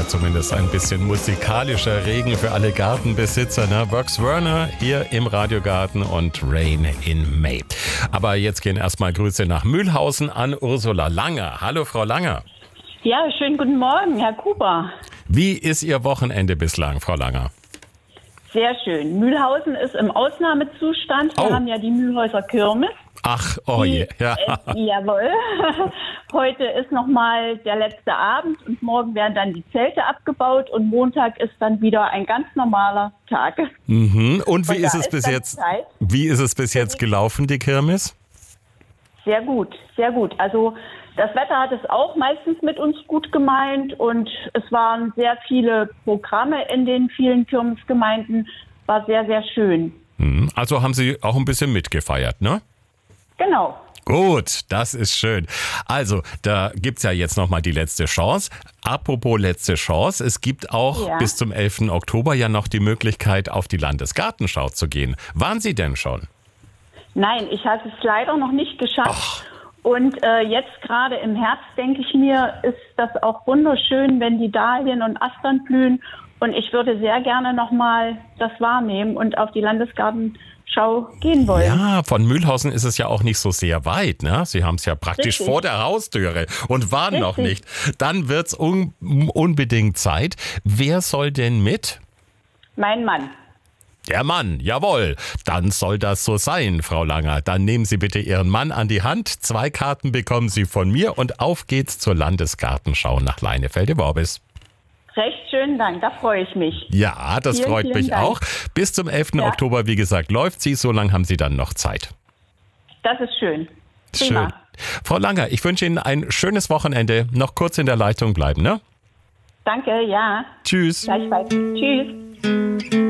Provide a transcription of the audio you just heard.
zumindest ein bisschen musikalischer Regen für alle Gartenbesitzer. Ne? Box Werner hier im Radiogarten und Rain in May. Aber jetzt gehen erstmal Grüße nach Mühlhausen an Ursula Langer. Hallo Frau Langer. Ja, schönen guten Morgen, Herr Kuber. Wie ist Ihr Wochenende bislang, Frau Langer? Sehr schön. Mühlhausen ist im Ausnahmezustand. Wir haben ja die Mühlhäuser Kirmes. Ach, oh je. Ja. Jawohl. Heute ist nochmal der letzte Abend und morgen werden dann die Zelte abgebaut und Montag ist dann wieder ein ganz normaler Tag. Mhm. Und wie ist es bis jetzt? Wie ist es bis jetzt gelaufen, die Kirmes? Sehr gut, sehr gut. Also das Wetter hat es auch meistens mit uns gut gemeint und es waren sehr viele Programme in den vielen Kirmesgemeinden. War sehr, sehr schön. Also haben Sie auch ein bisschen mitgefeiert, ne? Genau. Gut, das ist schön. Also, da gibt's ja jetzt nochmal die letzte Chance. Apropos letzte Chance, es gibt auch bis zum 11. Oktober ja noch die Möglichkeit, auf die Landesgartenschau zu gehen. Waren Sie denn schon? Nein, ich habe es leider noch nicht geschafft. Und jetzt gerade im Herbst, denke ich mir, ist das auch wunderschön, wenn die Dahlien und Astern blühen. Und ich würde sehr gerne nochmal das wahrnehmen und auf die Landesgartenschau gehen wollen. Ja, von Mühlhausen ist es ja auch nicht so sehr weit, ne? Sie haben es ja praktisch vor der Haustüre und waren noch nicht. Dann wird's unbedingt Zeit. Wer soll denn mit? Mein Mann. Der Mann, jawohl. Dann soll das so sein, Frau Langer. Dann nehmen Sie bitte Ihren Mann an die Hand. 2 Karten bekommen Sie von mir und auf geht's zur Landesgartenschau nach Leinefelde-Worbis. Recht schönen Dank, da freue ich mich. Ja, das freut mich auch. Bis zum 11. Oktober, wie gesagt, läuft sie. So lange haben Sie dann noch Zeit. Das ist schön. Prima. Schön. Frau Langer, ich wünsche Ihnen ein schönes Wochenende. Noch kurz in der Leitung bleiben, ne? Danke, ja. Tschüss. Gleichfalls. Tschüss.